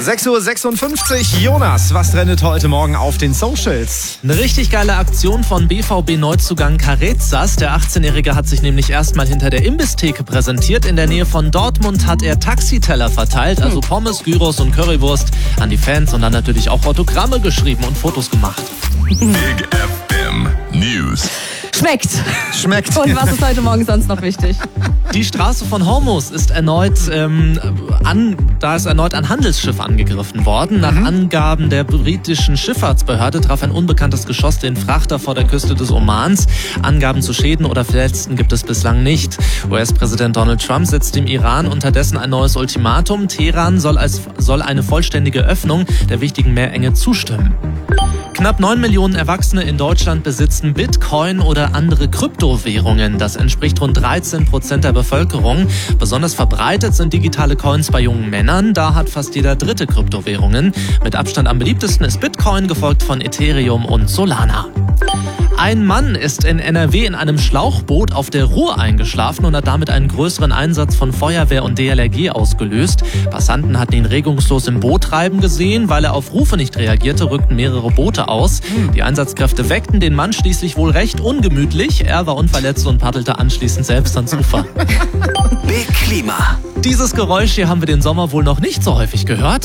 6:56 Uhr. Jonas, was trendet heute Morgen auf den Socials? Eine richtig geile Aktion von BVB-Neuzugang Carezas. Der 18-Jährige hat sich nämlich erstmal hinter der Imbisstheke präsentiert. In der Nähe von Dortmund hat er Taxiteller verteilt, also Pommes, Gyros und Currywurst an die Fans und dann natürlich auch Autogramme geschrieben und Fotos gemacht. Big FM News. Schmeckt. Und was ist heute Morgen sonst noch wichtig? Die Straße von Hormuz ist erneut ein Handelsschiff angegriffen worden. Nach Angaben der britischen Schifffahrtsbehörde traf ein unbekanntes Geschoss den Frachter vor der Küste des Omans. Angaben zu Schäden oder Verletzten gibt es bislang nicht. US-Präsident Donald Trump setzt dem Iran unterdessen ein neues Ultimatum. Teheran soll eine vollständige Öffnung der wichtigen Meerenge zustimmen. Knapp 9 Millionen Erwachsene in Deutschland besitzen Bitcoin oder andere Kryptowährungen. Das entspricht rund 13% der Bevölkerung. Besonders verbreitet sind digitale Coins bei jungen Männern. Da hat fast jeder dritte Kryptowährungen. Mit Abstand am beliebtesten ist Bitcoin, gefolgt von Ethereum und Solana. Ein Mann ist in NRW in einem Schlauchboot auf der Ruhr eingeschlafen und hat damit einen größeren Einsatz von Feuerwehr und DLRG ausgelöst. Passanten hatten ihn regungslos im Boot treiben gesehen. Weil er auf Rufe nicht reagierte, rückten mehrere Boote aus. Die Einsatzkräfte weckten den Mann schließlich wohl recht ungemütlich. Er war unverletzt und paddelte anschließend selbst ans Ufer. Big Klima. Dieses Geräusch hier haben wir den Sommer wohl noch nicht so häufig gehört.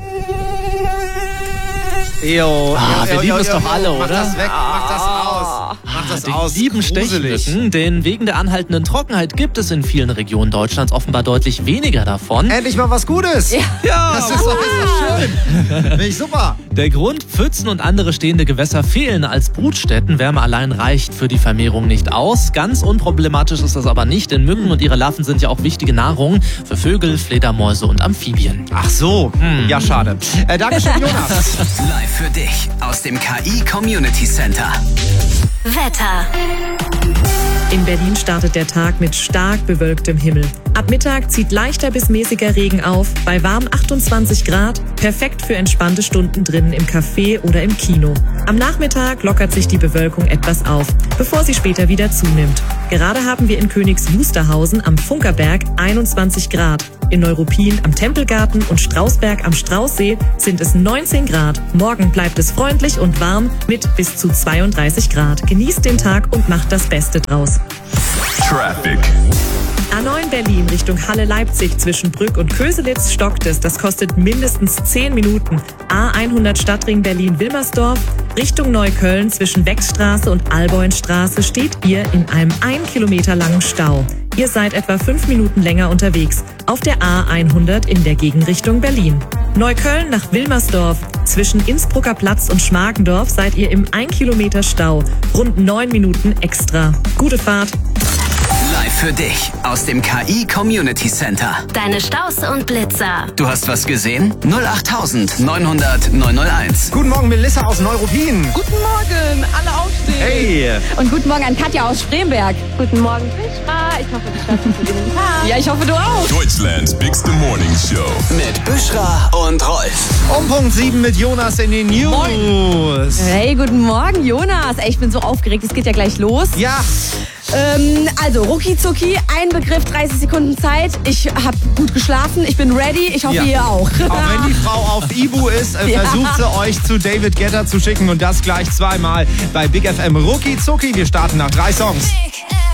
Wir lieben es doch alle, oder? Mach das weg, mach das aus. Mach das aus. Die lieben Stechmücken, denn wegen der anhaltenden Trockenheit gibt es in vielen Regionen Deutschlands offenbar deutlich weniger davon. Endlich mal was Gutes. Ja, Das ist doch schön. Finde ich super. Der Grund: Pfützen und andere stehende Gewässer fehlen als Brutstätten. Wärme allein reicht für die Vermehrung nicht aus. Ganz unproblematisch ist das aber nicht, denn Mücken und ihre Larven sind ja auch wichtige Nahrung für Vögel, Fledermäuse und Amphibien. Ach so, ja schade. Dankeschön, Jonas. Live für dich aus dem KI Community Center. Wetter. In Berlin startet der Tag mit stark bewölktem Himmel. Ab Mittag zieht leichter bis mäßiger Regen auf, bei warm 28 Grad, perfekt für entspannte Stunden drinnen im Café oder im Kino. Am Nachmittag lockert sich die Bewölkung etwas auf, bevor sie später wieder zunimmt. Gerade haben wir in Königs Wusterhausen am Funkerberg 21 Grad. In Neuruppin am Tempelgarten und Strausberg am Straußsee sind es 19 Grad. Morgen bleibt es freundlich und warm mit bis zu 32 Grad. Genießt den Tag und macht das Beste draus. Traffic. A9 Berlin Richtung Halle-Leipzig zwischen Brück und Köselitz stockt es. Das kostet mindestens 10 Minuten. A100 Stadtring Berlin-Wilmersdorf Richtung Neukölln zwischen Wechsstraße und Alboinstraße steht ihr in einem 1 Kilometer langen Stau. Ihr seid etwa 5 Minuten länger unterwegs auf der A100 in der Gegenrichtung Berlin. Neukölln nach Wilmersdorf zwischen Innsbrucker Platz und Schmargendorf seid ihr im 1 Kilometer Stau. Rund 9 Minuten extra. Gute Fahrt. Live für dich aus dem KI Community Center. Deine Staus und Blitzer. Du hast was gesehen? 08900 901. Guten Morgen, Melissa aus Neuruppin. Guten Morgen, alle aufstehen. Hey. Und guten Morgen an Katja aus Spremberg. Guten Morgen, Buschra. Ich hoffe, du startest mit dem Tag. Ja, ich hoffe, du auch. Deutschlands Bigste Morning Show. Mit Buschra und Rolf. Um Punkt 7 mit Jonas in den News. Hey, guten Morgen, Jonas. Ey, ich bin so aufgeregt, es geht ja gleich los. Ja. Also, rucki zucki, ein Begriff, 30 Sekunden Zeit. Ich habe gut geschlafen, ich bin ready, ich hoffe, ihr auch. Auch wenn die Frau auf Ibu ist, versucht sie euch zu David Guetta zu schicken und das gleich zweimal bei Big FM Rucki Zucki. Wir starten nach 3 Songs.